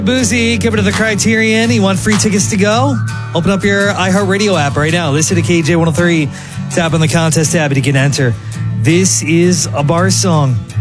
Boozy, give it to the Criterion. You want free tickets to go? Open up your iHeartRadio app right now. Listen to KJ103. Tap on the contest tab to get enter. This is a bar song.